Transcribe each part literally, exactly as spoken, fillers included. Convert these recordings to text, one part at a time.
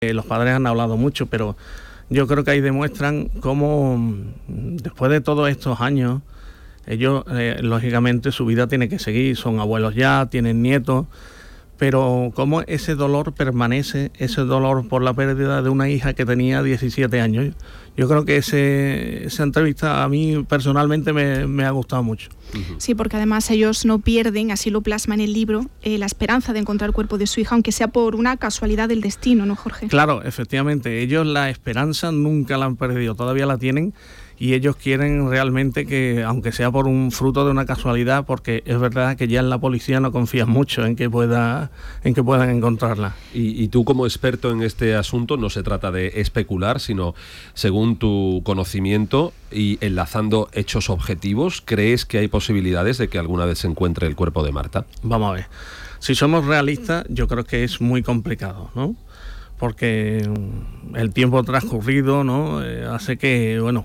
Eh, los padres han hablado mucho, pero yo creo que ahí demuestran cómo después de todos estos años, ellos, eh, lógicamente, su vida tiene que seguir, son abuelos ya, tienen nietos, pero cómo ese dolor permanece, ese dolor por la pérdida de una hija que tenía diecisiete años. Yo creo que ese, esa entrevista a mí personalmente me, me ha gustado mucho. Sí, porque además ellos no pierden, así lo plasma en el libro, eh, la esperanza de encontrar el cuerpo de su hija, aunque sea por una casualidad del destino, ¿no, Jorge? Claro, efectivamente, ellos la esperanza nunca la han perdido, todavía la tienen, y ellos quieren realmente que, aunque sea por un fruto de una casualidad, porque es verdad que ya en la policía no confían mucho en que pueda, en que puedan encontrarla. Y, y tú, como experto en este asunto, no se trata de especular, sino según tu conocimiento y enlazando hechos objetivos, ¿crees que hay posibilidades de que alguna vez se encuentre el cuerpo de Marta? Vamos a ver, si somos realistas, yo creo que es muy complicado, ¿no? Porque el tiempo transcurrido, ¿no?, eh, hace que, bueno,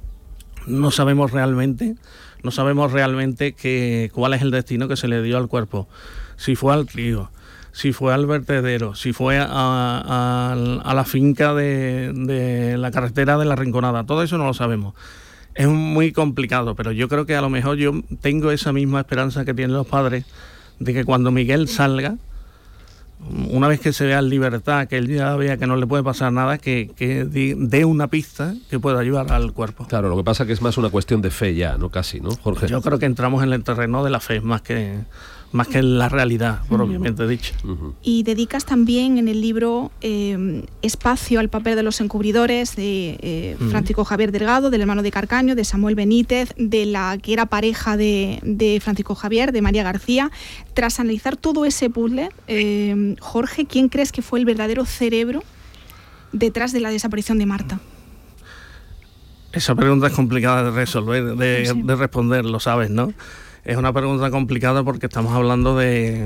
no sabemos realmente, no sabemos realmente que, cuál es el destino que se le dio al cuerpo. Si fue al río, si fue al vertedero, si fue a, a, a la finca de, de la carretera de la Rinconada, todo eso no lo sabemos. Es muy complicado, pero yo creo que a lo mejor yo tengo esa misma esperanza que tienen los padres de que cuando Miguel salga, una vez que se vea en libertad, que él ya vea que no le puede pasar nada, que, que dé una pista que pueda ayudar al cuerpo. Claro, lo que pasa que es más una cuestión de fe ya, ¿no? Casi, ¿no, Jorge? Yo creo que entramos en el terreno de la fe, más que, más que en la realidad, propiamente uh-huh. dicha. Uh-huh. Y dedicas también en el libro eh, espacio al papel de los encubridores, de eh, uh-huh. Francisco Javier Delgado, del hermano de Carcaño, de Samuel Benítez, de la que era pareja de, de Francisco Javier, de María García. Tras analizar todo ese puzzle, eh, Jorge, ¿quién crees que fue el verdadero cerebro detrás de la desaparición de Marta? Esa pregunta es complicada de resolver, de, sí. de responder, lo sabes, ¿no? Es una pregunta complicada porque estamos hablando de,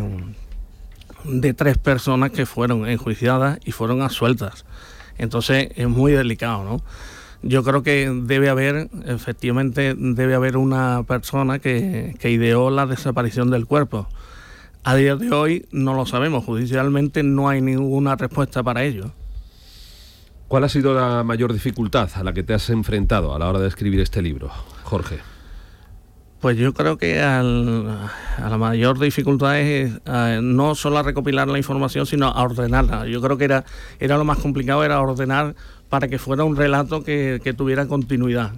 de tres personas que fueron enjuiciadas y fueron absueltas. Entonces es muy delicado, ¿no? Yo creo que debe haber, efectivamente, debe haber una persona que, que ideó la desaparición del cuerpo. A día de hoy no lo sabemos, judicialmente no hay ninguna respuesta para ello. ¿Cuál ha sido la mayor dificultad a la que te has enfrentado a la hora de escribir este libro, Jorge? Pues yo creo que al, a la mayor dificultad es uh, no solo a recopilar la información, sino a ordenarla. Yo creo que era, era lo más complicado, era ordenar para que fuera un relato que, que tuviera continuidad.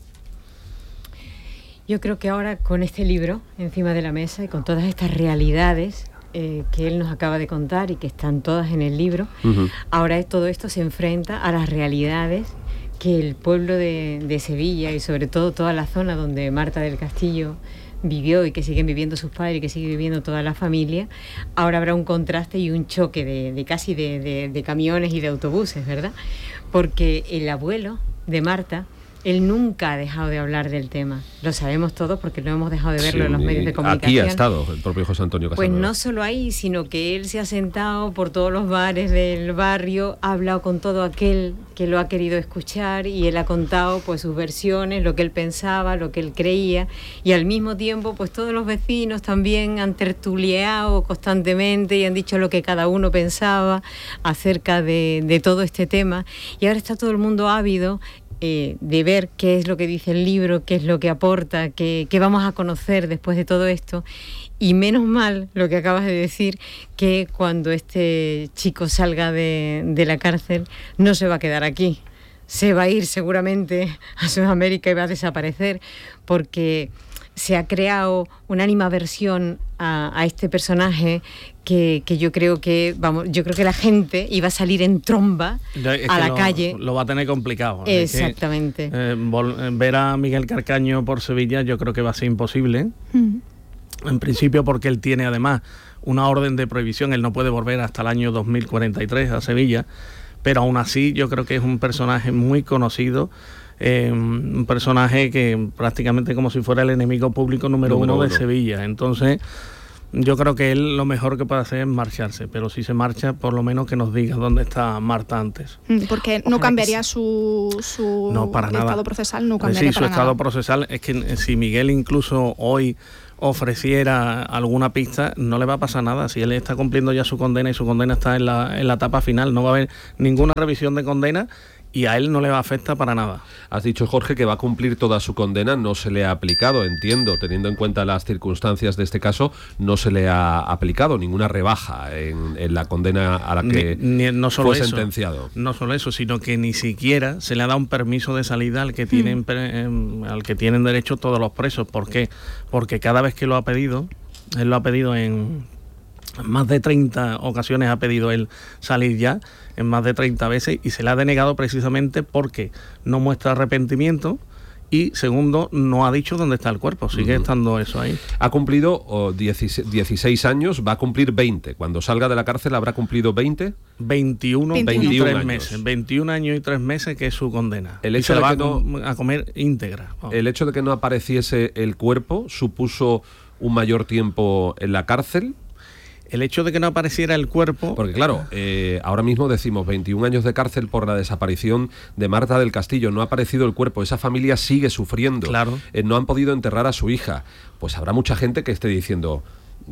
Yo creo que ahora, con este libro encima de la mesa y con todas estas realidades eh, que él nos acaba de contar y que están todas en el libro, uh-huh. ahora todo esto se enfrenta a las realidades que el pueblo de, de Sevilla y sobre todo toda la zona donde Marta del Castillo vivió y que siguen viviendo sus padres y que sigue viviendo toda la familia. Ahora habrá un contraste y un choque de, de casi de, de, de camiones y de autobuses, ¿verdad? Porque el abuelo de Marta, él nunca ha dejado de hablar del tema. Lo sabemos todos porque lo hemos dejado de verlo sí, en los medios de comunicación. Aquí ha estado el propio José Antonio Casanova. Pues no solo ahí, sino que él se ha sentado por todos los bares del barrio, ha hablado con todo aquel que lo ha querido escuchar y él ha contado pues sus versiones, lo que él pensaba, lo que él creía, y al mismo tiempo pues todos los vecinos también han tertuliado constantemente y han dicho lo que cada uno pensaba acerca de, de todo este tema, y ahora está todo el mundo ávido Eh, de ver qué es lo que dice el libro, qué es lo que aporta, qué, qué vamos a conocer después de todo esto. Y menos mal lo que acabas de decir, que cuando este chico salga de, de la cárcel no se va a quedar aquí, se va a ir seguramente a Sudamérica y va a desaparecer, porque se ha creado una animadversión a, a este personaje que, que yo creo que vamos yo creo que la gente iba a salir en tromba es a la lo, calle. Lo va a tener complicado. Exactamente. Es que, eh, vol- ver a Miguel Carcaño por Sevilla yo creo que va a ser imposible. Mm. En principio porque él tiene además una orden de prohibición, él no puede volver hasta el año dos mil cuarenta y tres a Sevilla, pero aún así yo creo que es un personaje muy conocido. Eh, un personaje que prácticamente como si fuera el enemigo público número, número uno de uno. Sevilla. Entonces yo creo que él lo mejor que puede hacer es marcharse, pero si se marcha, por lo menos que nos diga dónde está Marta antes. Porque no cambiaría su, su no, para estado nada. procesal, no cambiaría sí, para su estado nada. procesal es que si Miguel incluso hoy ofreciera alguna pista, no le va a pasar nada. Si él está cumpliendo ya su condena y su condena está en la, en la etapa final, no va a haber ninguna revisión de condena y a él no le va a afectar para nada. Has dicho, Jorge, que va a cumplir toda su condena, no se le ha aplicado, entiendo, teniendo en cuenta las circunstancias de este caso, no se le ha aplicado ninguna rebaja en, en la condena a la que ni, ni, no solo fue eso, sentenciado. No solo eso, sino que ni siquiera se le ha dado un permiso de salida al que tienen, hmm. al que tienen derecho todos los presos. ¿Por qué? Porque cada vez que lo ha pedido, él lo ha pedido en más de treinta ocasiones, ha pedido él salir ya, en más de treinta veces, y se le ha denegado precisamente porque no muestra arrepentimiento y, segundo, no ha dicho dónde está el cuerpo, sigue uh-huh. estando eso ahí. Ha cumplido oh, dieciséis años, va a cumplir veinte. Cuando salga de la cárcel habrá cumplido veinte. veintiuno, veintiuno y tres años. meses, veintiún años y tres meses que es su condena. El hecho y se de va que no, a comer íntegra. Oh. El hecho de que no apareciese el cuerpo supuso un mayor tiempo en la cárcel. El hecho de que no apareciera el cuerpo... Porque claro, eh, ahora mismo decimos veintiún años de cárcel por la desaparición de Marta del Castillo, no ha aparecido el cuerpo, esa familia sigue sufriendo, claro. eh, no han podido enterrar a su hija. Pues habrá mucha gente que esté diciendo,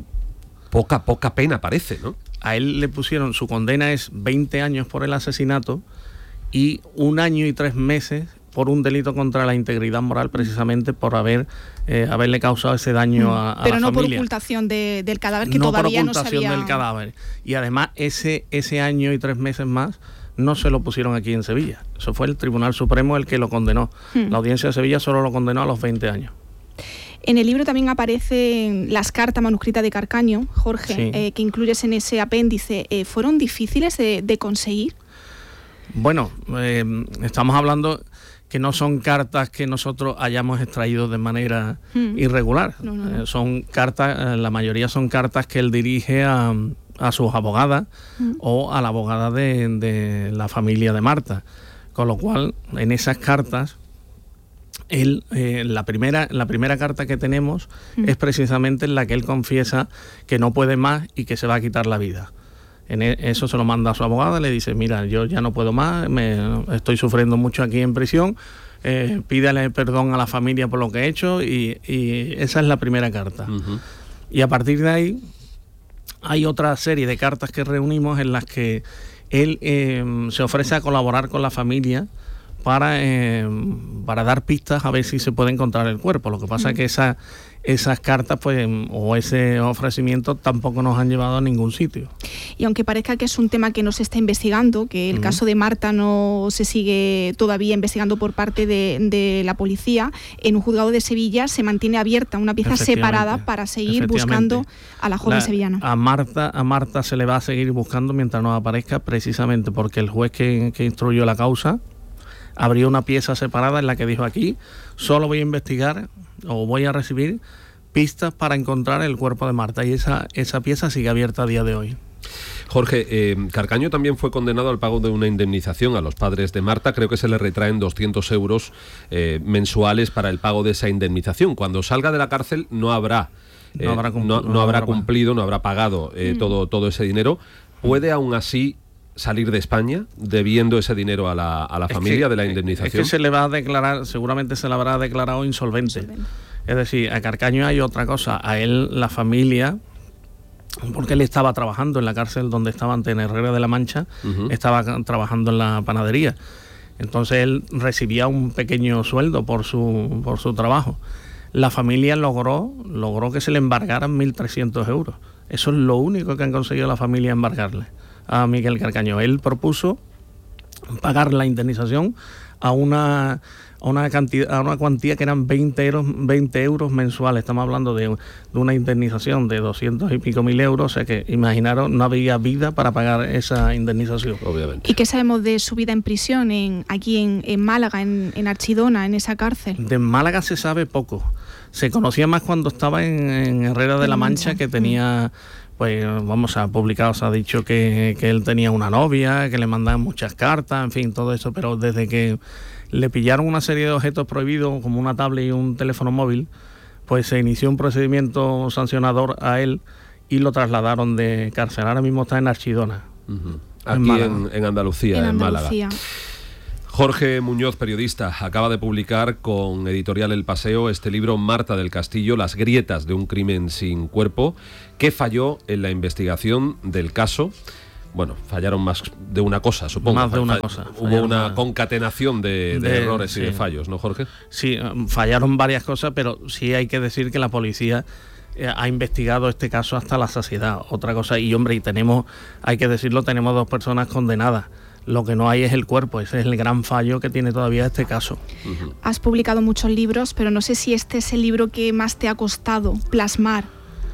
poca, poca pena parece, ¿no? A él le pusieron, su condena es veinte años por el asesinato y un año y tres meses por un delito contra la integridad moral, precisamente por haber eh, haberle causado ese daño a, a Pero la no familia. por ocultación de, del cadáver, que no todavía por ocultación no sabía... del cadáver. Y además ese, ese año y tres meses más no se lo pusieron aquí en Sevilla. Eso fue el Tribunal Supremo el que lo condenó. Hmm. La Audiencia de Sevilla solo lo condenó a los veinte años. En el libro también aparecen las cartas manuscritas de Carcaño, Jorge, sí. eh, que incluyes en ese apéndice. Eh, ¿Fueron difíciles de, de conseguir? Bueno, eh, estamos hablando que no son cartas que nosotros hayamos extraído de manera mm. irregular. No, no, no. Eh, son cartas, eh, la mayoría son cartas que él dirige a, a sus abogadas mm. o a la abogada de, de la familia de Marta. Con lo cual, en esas cartas, él, eh, la primera, la primera carta que tenemos mm. es precisamente en la que él confiesa que no puede más y que se va a quitar la vida. En eso se lo manda a su abogada, le dice, mira, yo ya no puedo más, me estoy sufriendo mucho aquí en prisión, eh, pídale perdón a la familia por lo que he hecho, y, y esa es la primera carta. Uh-huh. Y a partir de ahí hay otra serie de cartas que reunimos en las que él eh, se ofrece a colaborar con la familia para, eh, para dar pistas a ver si se puede encontrar el cuerpo. Lo que pasa es que esa, esas cartas pues o ese ofrecimiento tampoco nos han llevado a ningún sitio. Y aunque parezca que es un tema que no se está investigando, que el uh-huh. caso de Marta no se sigue todavía investigando por parte de, de la policía, en un juzgado de Sevilla se mantiene abierta una pieza separada para seguir buscando a la joven la, sevillana. A Marta, a Marta se le va a seguir buscando mientras no aparezca, precisamente porque el juez que, que instruyó la causa abrió una pieza separada en la que dijo, aquí solo voy a investigar o voy a recibir pistas para encontrar el cuerpo de Marta, y esa, esa pieza sigue abierta a día de hoy. Jorge, eh, Carcaño también fue condenado al pago de una indemnización a los padres de Marta. Creo que se le retraen doscientos euros eh, mensuales para el pago de esa indemnización. Cuando salga de la cárcel no habrá, eh, no, habrá cumplido, no, no, no habrá cumplido, no habrá pagado eh, mm. todo, todo ese dinero. ¿Puede aún así salir de España debiendo ese dinero a la, a la familia que, de la indemnización? Es que se le va a declarar, seguramente se le habrá declarado insolvente. insolvente. Es decir, a Carcaño hay otra cosa. A él, la familia, porque él estaba trabajando en la cárcel donde estaba ante Herrera de la Mancha, uh-huh. estaba trabajando en la panadería. Entonces él recibía un pequeño sueldo por su, por su trabajo. La familia logró, logró que se le embargaran mil trescientos euros. Eso es lo único que han conseguido la familia embargarle a Miguel Carcaño. Él propuso pagar la indemnización a una, a una cantidad, a una cuantía que eran veinte euros, veinte euros mensuales. Estamos hablando de, de una indemnización de doscientos y pico mil euros, o sea que imaginaros, no había vida para pagar esa indemnización. Obviamente. ¿Y qué sabemos de su vida en prisión, en, aquí en, en Málaga, en, en Archidona, en esa cárcel? De Málaga se sabe poco. Se conocía más cuando estaba en, en Herrera de la Mancha, que tenía... Pues vamos, a publicado, se ha dicho que, que él tenía una novia, que le mandaban muchas cartas, en fin, todo eso, pero desde que le pillaron una serie de objetos prohibidos, como una tablet y un teléfono móvil, pues se inició un procedimiento sancionador a él y lo trasladaron de cárcel. Ahora mismo está en Archidona. Uh-huh. Aquí en, en, en Andalucía, en, en Andalucía. Málaga. Jorge Muñoz, periodista, acaba de publicar con Editorial El Paseo este libro Marta del Castillo, Las grietas de un crimen sin cuerpo. ¿Qué falló en la investigación del caso? Bueno, fallaron más de una cosa, supongo. Más de una Fall- cosa. Hubo una más. concatenación de, de, de errores sí. y de fallos, ¿no, Jorge? Sí, fallaron varias cosas, pero sí hay que decir que la policía ha investigado este caso hasta la saciedad. Otra cosa, y hombre, y tenemos, hay que decirlo, tenemos dos personas condenadas. Lo que no hay es el cuerpo, ese es el gran fallo que tiene todavía este caso. Uh-huh. Has publicado muchos libros, pero no sé si este es el libro que más te ha costado plasmar.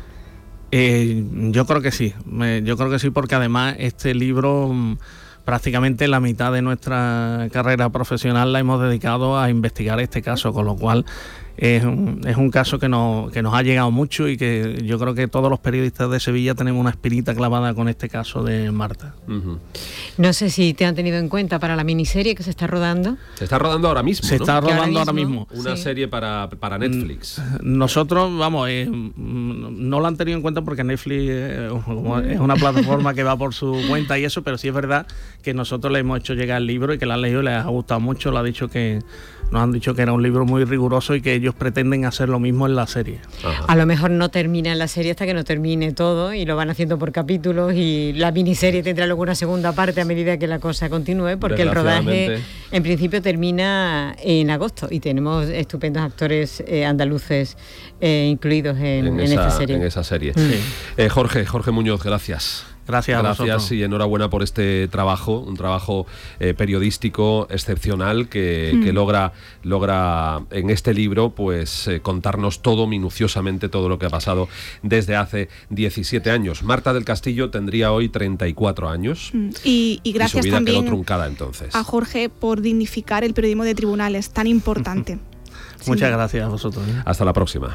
Eh, yo creo que sí, Me, yo creo que sí, porque además este libro, prácticamente la mitad de nuestra carrera profesional la hemos dedicado a investigar este caso, con lo cual es un, es un caso que, no, que nos ha llegado mucho y que yo creo que todos los periodistas de Sevilla tenemos una espinita clavada con este caso de Marta. Uh-huh. No sé si te han tenido en cuenta para la miniserie que se está rodando. Se está rodando ahora mismo, Se ¿no? está rodando ahora mismo, mismo. Una sí. serie para, para Netflix. Nosotros, vamos, eh, no lo han tenido en cuenta porque Netflix eh, es una plataforma que va por su cuenta y eso, pero sí es verdad que nosotros le hemos hecho llegar el libro y que lo han leído y les ha gustado mucho. Lo ha dicho que nos han dicho que era un libro muy riguroso y que ellos pretenden hacer lo mismo en la serie. Ajá. A lo mejor no termina la serie hasta que no termine todo y lo van haciendo por capítulos y la miniserie tendrá luego una segunda parte a medida que la cosa continúe, porque el rodaje en principio termina en agosto y tenemos estupendos actores eh, andaluces eh, incluidos en, en, en esa, esta serie. En esa serie. Sí. Eh, Jorge, Jorge Muñoz, gracias. Gracias, Gracias a vosotros. Y enhorabuena por este trabajo, un trabajo eh, periodístico excepcional que, mm. que logra, logra en este libro pues eh, contarnos todo minuciosamente, todo lo que ha pasado desde hace diecisiete años. Marta del Castillo tendría hoy treinta y cuatro años mm. y, y gracias y su vida también quedó truncada entonces. A Jorge por dignificar el periodismo de tribunales, tan importante. Muchas sí. gracias a vosotros. ¿eh? Hasta la próxima.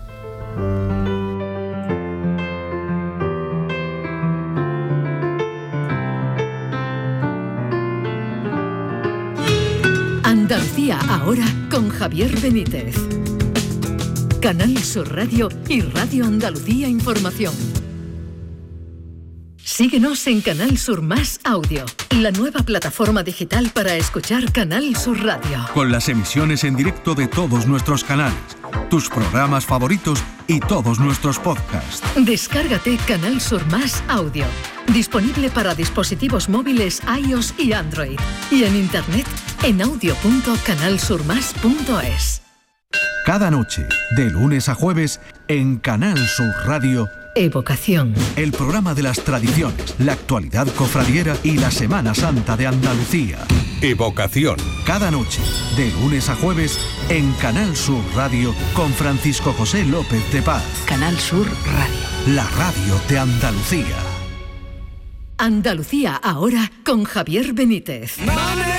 Andalucía ahora con Javier Benítez. Canal Sur Radio y Radio Andalucía Información. Síguenos en Canal Sur Más Audio, la nueva plataforma digital para escuchar Canal Sur Radio. Con las emisiones en directo de todos nuestros canales, tus programas favoritos y todos nuestros podcasts. Descárgate Canal Sur Más Audio, disponible para dispositivos móviles iOS y Android, y en internet en audio punto canal sur más punto es. Cada noche, de lunes a jueves, en Canal Sur Radio, Evocación. El programa de las tradiciones, la actualidad cofradiera y la Semana Santa de Andalucía. Evocación. Cada noche, de lunes a jueves, en Canal Sur Radio, con Francisco José López de Paz. Canal Sur Radio. La radio de Andalucía. Andalucía ahora con Javier Benítez. ¡Mame!